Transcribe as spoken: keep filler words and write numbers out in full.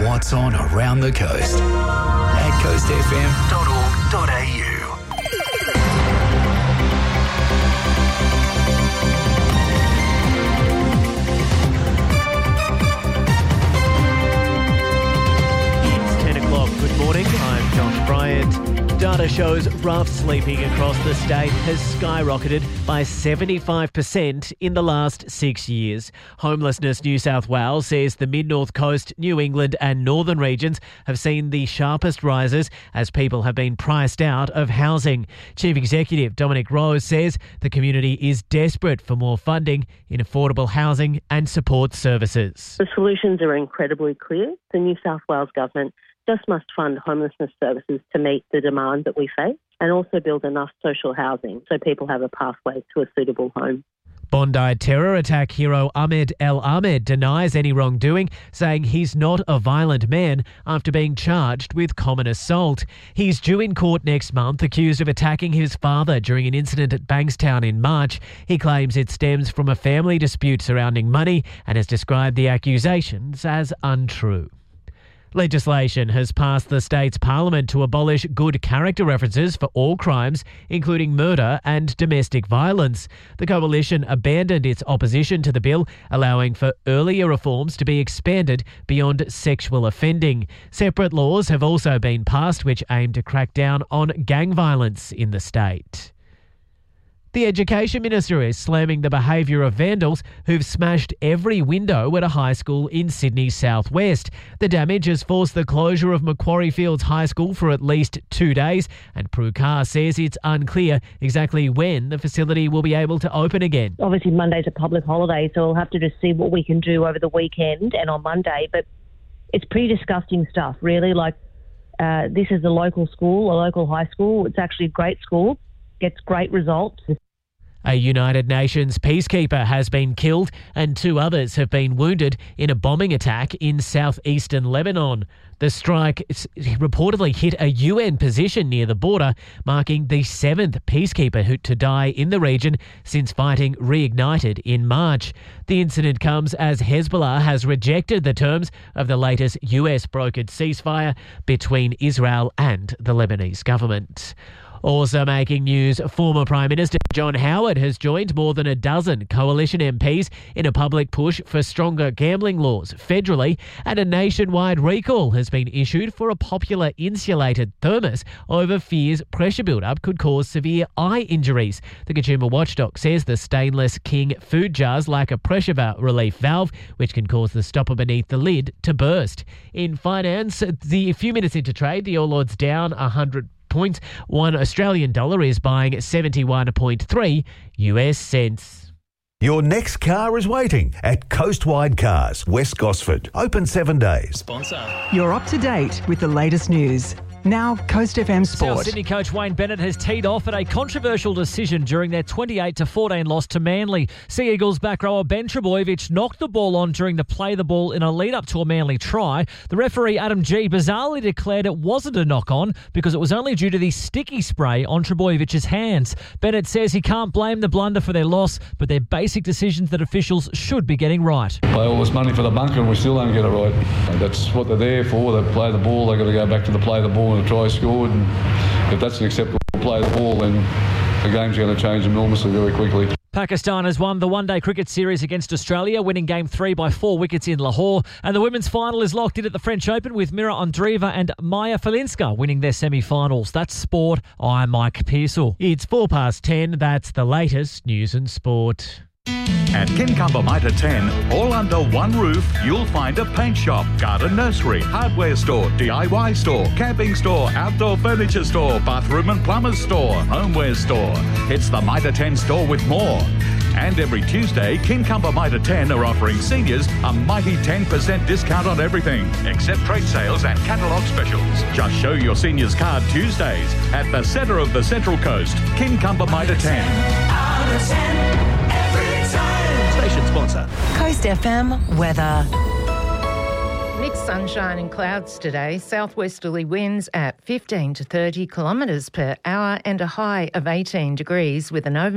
what's on around the coast at coast f m dot org dot a u. Good morning, I'm Josh Bryant. Data shows rough sleeping across the state has skyrocketed by seventy-five percent in the last six years. Homelessness New South Wales says the Mid-North Coast, New England and northern regions have seen the sharpest rises as people have been priced out of housing. Chief Executive Dominic Rose says the community is desperate for more funding in affordable housing and support services. The solutions are incredibly clear. The New South Wales Government just must fund homelessness services to meet the demand that we face and also build enough social housing so people have a pathway to a suitable home. Bondi terror attack hero Ahmed El Ahmed denies any wrongdoing, saying he's not a violent man after being charged with common assault. He's due in court next month, accused of attacking his father during an incident at Bankstown in March. He claims it stems from a family dispute surrounding money and has described the accusations as untrue. Legislation has passed the state's parliament to abolish good character references for all crimes, including murder and domestic violence. The coalition abandoned its opposition to the bill, allowing for earlier reforms to be expanded beyond sexual offending. Separate laws have also been passed which aim to crack down on gang violence in the state. The Education Minister is slamming the behaviour of vandals who've smashed every window at a high school in Sydney's southwest. The damage has forced the closure of Macquarie Fields High School for at least two days, and Prue Carr says it's unclear exactly when the facility will be able to open again. Obviously Monday's a public holiday, so we'll have to just see what we can do over the weekend and on Monday, but it's pretty disgusting stuff, really. Like, uh, this is a local school, a local high school. It's actually a great school. Gets great results. A United Nations peacekeeper has been killed and two others have been wounded in a bombing attack in southeastern Lebanon. The strike reportedly hit a U N position near the border, marking the seventh peacekeeper who to die in the region since fighting reignited in March. The incident comes as Hezbollah has rejected the terms of the latest U S-brokered ceasefire between Israel and the Lebanese government. Also making news, former Prime Minister John Howard has joined more than a dozen coalition M Ps in a public push for stronger gambling laws federally, and a nationwide recall has been issued for a popular insulated thermos over fears pressure build-up could cause severe eye injuries. The Consumer Watchdog says the stainless King food jars lack a pressure relief valve, which can cause the stopper beneath the lid to burst. In finance, the a few minutes into trade, the All Ords down one hundred points. One Australian dollar is buying seventy-one point three U S cents. Your next car is waiting at Coastwide Cars, West Gosford. Open seven days. Sponsor. You're up to date with the latest news. Now, Coast F M Sport. South Sydney coach Wayne Bennett has teed off at a controversial decision during their twenty-eight to fourteen loss to Manly. Sea Eagles back rower Ben Trebojevic knocked the ball on during the play the ball in a lead-up to a Manly try. The referee, Adam G, bizarrely declared it wasn't a knock-on because it was only due to the sticky spray on Trebojevic's hands. Bennett says he can't blame the blunder for their loss, but they're basic decisions that officials should be getting right. Play all this money for the bunker and we still don't get it right. That's what they're there for. They play the ball, they've got to go back to the play the ball and a try scored, and if that's an acceptable play of the ball, then the game's going to change enormously very quickly. Pakistan has won the one-day cricket series against Australia, winning game three by four wickets in Lahore, and the women's final is locked in at the French Open with Mira Andreeva and Maya Falinska winning their semi-finals. That's sport. I'm Mike Pearsall. It's four past ten. That's the latest news and sport. At Kincumber Mitre ten, all under one roof, you'll find a paint shop, garden nursery, hardware store, D I Y store, camping store, outdoor furniture store, bathroom and plumber's store, homeware store. It's the Mitre ten store with more. And every Tuesday, Kincumber Mitre ten are offering seniors a mighty ten percent discount on everything, except trade sales and catalogue specials. Just show your seniors card Tuesdays at the centre of the Central Coast, Kincumber Mitre ten. Station sponsor. Coast F M weather. Mixed sunshine and clouds today. Southwesterly winds at fifteen to thirty kilometres per hour and a high of eighteen degrees with an over